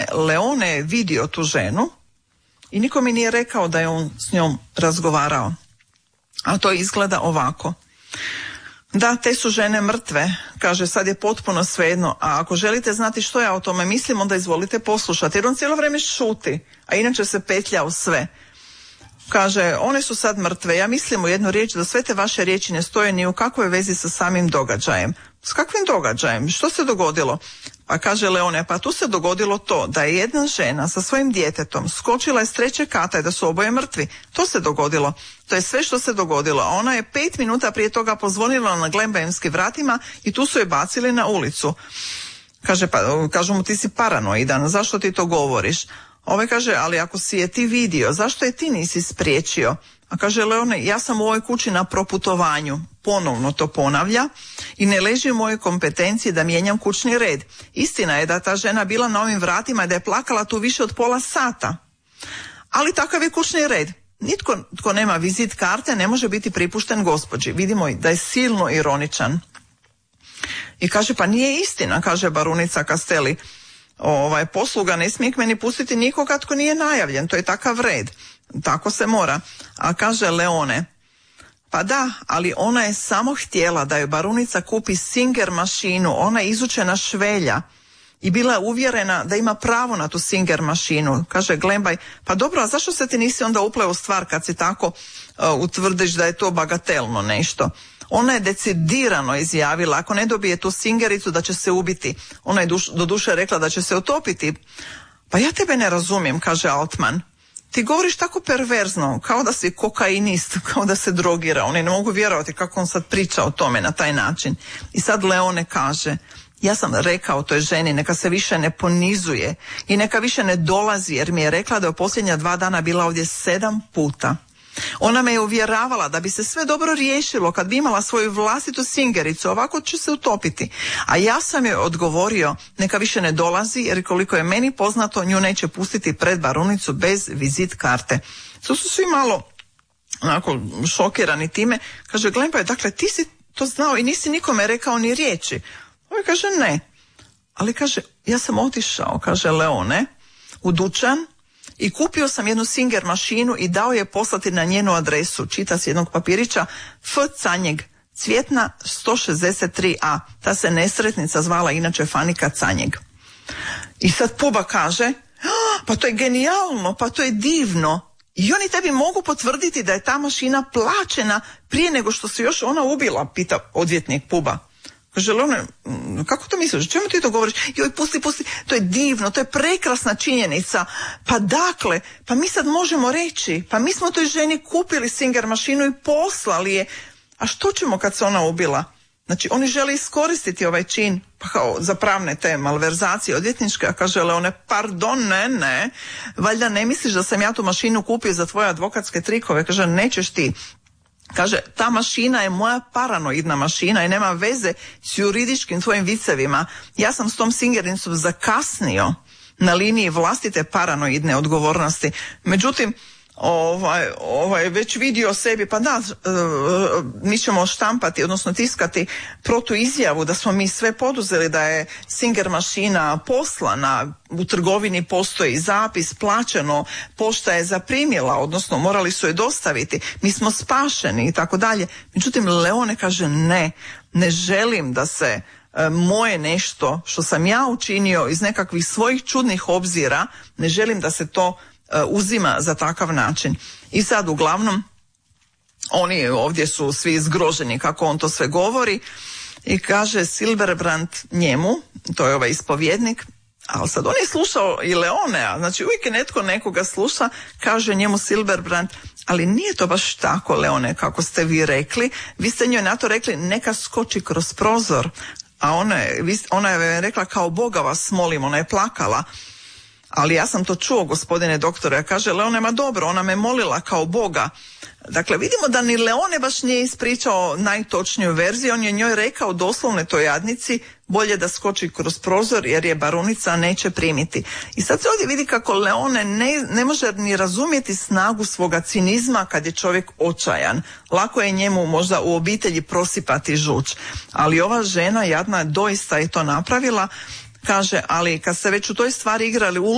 Leone je vidio tu ženu i niko mi nije rekao da je on s njom razgovarao. A to izgleda ovako. Da, te su žene mrtve, kaže, sad je potpuno svejedno, a ako želite znati što ja o tome mislim, onda izvolite poslušati, jer on cijelo vrijeme šuti, a inače se petlja u sve. Kaže, one su sad mrtve, ja mislim u jednu riječ da sve te vaše riječi ne stoje ni u kakvoj vezi sa samim događajem. S kakvim događajem? Što se dogodilo? Pa kaže Leone, pa tu se dogodilo to da je jedna žena sa svojim djetetom skočila iz 3. kata i da su oboje mrtvi. To se dogodilo. To je sve što se dogodilo. A ona je 5 minuta prije toga pozvonila na Glenboimskim vratima i tu su je bacili na ulicu. Kaže, pa, kažu mu, ti si paranoidan, zašto ti to govoriš? Ovaj kaže, ali ako si je ti vidio, zašto je ti nisi spriječio? A kaže Leone, ja sam u ovoj kući na proputovanju, ponovno to ponavlja, i ne leži u mojoj kompetenciji da mijenjam kućni red. Istina je da ta žena bila na ovim vratima i da je plakala tu više od pola sata. Ali takav je kućni red. Nitko tko nema vizit karte ne može biti pripušten gospođi. Vidimo da je silno ironičan. I kaže, pa nije istina, kaže barunica Castelli. Posluga ne smije k meni pustiti nikoga tko nije najavljen, to je takav red. Tako se mora. A kaže Leone, pa da, ali ona je samo htjela da joj barunica kupi Singer mašinu, ona je izučena švelja i bila je uvjerena da ima pravo na tu Singer mašinu. Kaže Glenboim, pa dobro, a zašto se ti nisi onda upleo u stvar kad si tako utvrdiš da je to bagatelno nešto? Ona je decidirano izjavila, ako ne dobije tu Singericu, da će se ubiti. Ona je doduše rekla da će se utopiti. Pa ja tebe ne razumijem, kaže Altman. Ti govoriš tako perverzno, kao da si kokainist, kao da se drogira. Oni ne mogu vjerovati kako on sad priča o tome na taj način. I sad Leone kaže, ja sam rekao toj ženi neka se više ne ponizuje i neka više ne dolazi, jer mi je rekla da je u posljednja 2 dana bila ovdje 7 puta. Ona me je uvjeravala da bi se sve dobro riješilo kad bi imala svoju vlastitu Singericu, ovako će se utopiti. A ja sam joj odgovorio neka više ne dolazi, jer koliko je meni poznato nju neće pustiti pred barunicu bez vizit karte. To su svi malo onako šokirani time. Kaže Glenboim, dakle ti si to znao i nisi nikome rekao ni riječi. Ovaj kaže ne. Ali kaže, ja sam otišao, kaže Leone, u dućan i kupio sam jednu Singer mašinu i dao je poslati na njenu adresu. Čita s jednog papirića, F. Canjeg, Cvjetna 163A. Ta se nesretnica zvala inače Fanika Canjeg. I sad Puba kaže, pa to je genijalno, pa to je divno. I oni tebi mogu potvrditi da je ta mašina plaćena prije nego što se još ona ubila, pita odvjetnik Puba. Kaže Leone, kako to misliš? Čemu ti to govoriš? Joj, pusti, to je divno, to je prekrasna činjenica. Pa dakle, pa mi sad možemo reći, pa mi smo toj ženi kupili Singer mašinu i poslali je. A što ćemo kad se ona ubila? Znači, oni žele iskoristiti ovaj čin pa kao za pravne te malverzacije odvjetničke, a kaže Leone, pardon, ne, valjda ne misliš da sam ja tu mašinu kupio za tvoje advokatske trikove? Kaže, nećeš ti. Kaže, ta mašina je moja paranoidna mašina i nema veze s juridičkim tvojim vicevima. Ja sam s tom Singericom zakasnio na liniji vlastite paranoidne odgovornosti. Međutim, već vidio sebi, pa da, mi ćemo štampati, odnosno tiskati protuizjavu da smo mi sve poduzeli, da je Singer mašina poslana, u trgovini postoji zapis, plaćeno, pošta je zaprimila, odnosno morali su je dostaviti, mi smo spašeni i tako dalje. Međutim, Leone kaže ne želim da se moje nešto što sam ja učinio iz nekakvih svojih čudnih obzira, ne želim da se to uzima za takav način. I sad uglavnom oni ovdje su svi zgroženi kako on to sve govori i kaže Silberbrand njemu, to je ovaj ispovjednik, ali sad on je slušao i Leonea, znači uvijek je netko nekoga sluša, kaže njemu Silberbrand, ali nije to baš tako, Leone, kako ste vi rekli, vi ste njoj na to rekli neka skoči kroz prozor, a ona je rekla kao Boga vas molim, ona je plakala. Ali ja sam to čuo, gospodine doktore, kaže Leone, ma dobro, ona me molila kao Boga. Dakle, vidimo da ni Leone baš nije ispričao najtočniju verziju, on je njoj rekao doslovno toj jadnici, bolje da skoči kroz prozor jer je barunica neće primiti. I sad se ovdje vidi kako Leone ne može ni razumjeti snagu svoga cinizma kad je čovjek očajan. Lako je njemu možda u obitelji prosipati žuč, ali ova žena jadna doista je to napravila. Kaže, ali kad ste već u toj stvari igrali